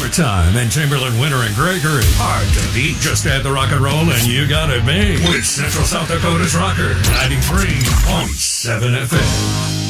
Overtime and Chamberlain, Winter, and Gregory. Hard to beat. Just add the rock and roll and you got it made. With Central South Dakota's Rocker, 93.7 FM.